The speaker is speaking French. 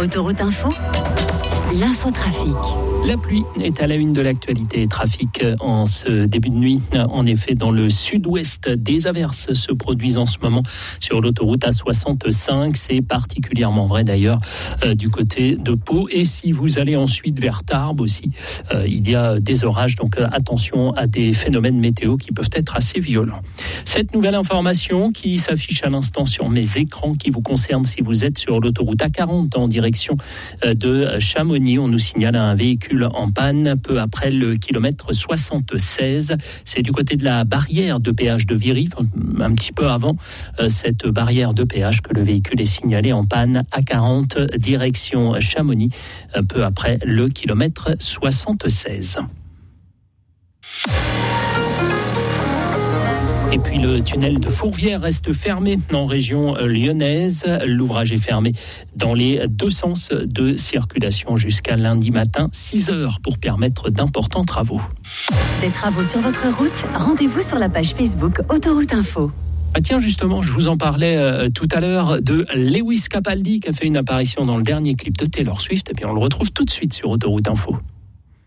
Autoroute Info, l'infotrafic. La pluie est à la une de l'actualité trafic en ce début de nuit. En effet, dans le sud-ouest, des averses se produisent en ce moment sur l'autoroute A65. C'est particulièrement vrai d'ailleurs du côté de Pau. Et si vous allez ensuite vers Tarbes aussi, il y a des orages. Donc attention à des phénomènes météo qui peuvent être assez violents. Cette nouvelle information qui s'affiche à l'instant sur mes écrans qui vous concerne si vous êtes sur l'autoroute A40 en direction de Chamonix. On nous signale un véhicule en panne peu après le kilomètre 76. C'est du côté de la barrière de péage de Viry, un petit peu avant cette barrière de péage que le véhicule est signalé en panne à 40 direction Chamonix, peu après le kilomètre 76. Et puis le tunnel de Fourvière reste fermé en région lyonnaise. L'ouvrage est fermé dans les deux sens de circulation jusqu'à lundi matin, 6 heures, pour permettre d'importants travaux. Des travaux sur votre route? Rendez-vous sur la page Facebook Autoroute Info. Ah tiens, justement, je vous en parlais tout à l'heure de Lewis Capaldi qui a fait une apparition dans le dernier clip de Taylor Swift. Et bien, on le retrouve tout de suite sur Autoroute Info.